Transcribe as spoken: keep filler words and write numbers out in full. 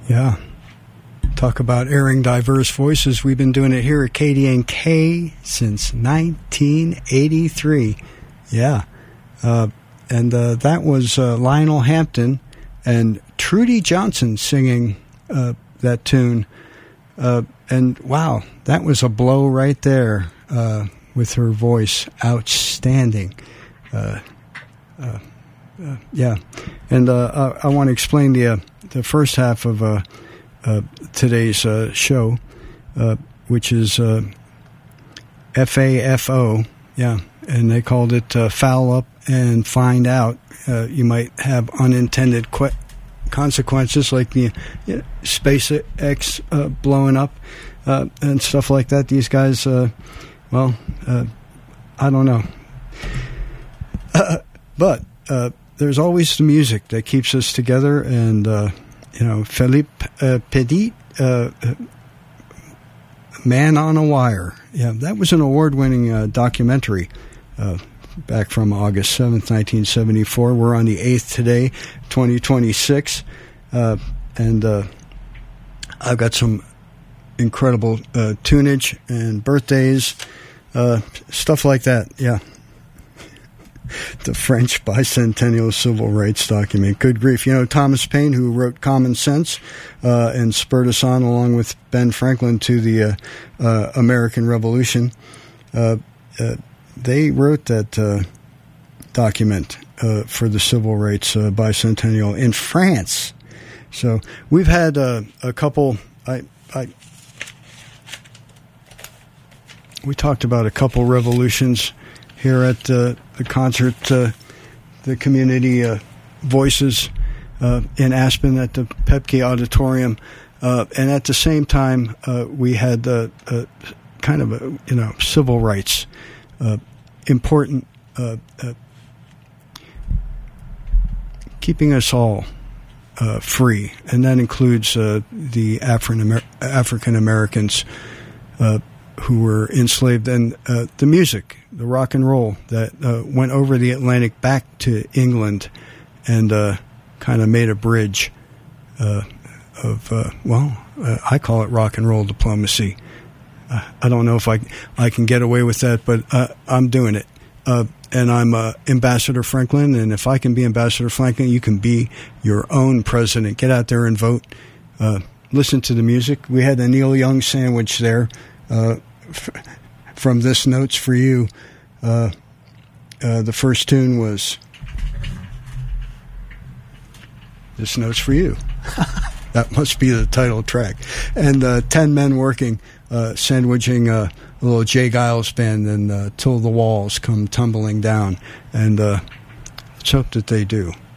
Yeah. Talk about airing diverse voices. We've been doing it here at K D N K since nineteen eighty-three. Yeah. Uh, and uh, that was uh, Lionel Hampton and Trudy Johnson singing uh, that tune. Uh, and wow, that was a blow right there uh, with her voice. Outstanding. Uh, uh, uh, yeah. And uh, I, I want to explain the, uh, the first half of uh, uh, today's uh, show, uh, which is uh, F A F O. Yeah. And they called it uh, Foul Up and Find Out. Uh, you might have unintended que- consequences like the you know, SpaceX uh, blowing up uh, and stuff like that. These guys, uh, well, uh, I don't know. Uh, but uh, there's always the music that keeps us together. And, uh, you know, Philippe uh, Petit, uh, Man on a Wire. Yeah, that was an award-winning uh, documentary uh, back from August seventh, nineteen seventy-four. We're on the eighth today, twenty twenty-six. Uh, and uh, I've got some incredible uh, tunage and birthdays, uh, stuff like that. Yeah. The French bicentennial civil rights document. Good grief. You know, Thomas Paine, who wrote Common Sense uh, and spurred us on, along with Ben Franklin, to the uh, uh, American Revolution, uh, uh, they wrote that uh, document uh, for the civil rights uh, bicentennial in France. So we've had uh, a couple... I, I we talked about a couple revolutions here at uh, the concert, uh, the community uh, voices uh, in Aspen at the Pepke Auditorium, uh, and at the same time uh, we had uh, uh, kind of a you know civil rights uh, important uh, uh, keeping us all uh, free, and that includes uh, the Afri- African Americans Uh, who were enslaved, and uh, the music, the rock and roll that uh, went over the Atlantic back to England and uh, kind of made a bridge uh, of, uh, well, uh, I call it rock and roll diplomacy. Uh, I don't know if I, I can get away with that, but uh, I'm doing it. Uh, and I'm uh, Ambassador Franklin, and if I can be Ambassador Franklin, you can be your own president. Get out there and vote. Uh, listen to the music. We had a Neil Young sandwich there. Uh, f- from This Note's for You. Uh, uh, the first tune was This Note's for You. That must be the title track. And uh, Ten Men Working, uh, sandwiching uh, a little Jay Giles band, and uh, Till the Walls Come Tumbling Down. And uh, let's hope that they do.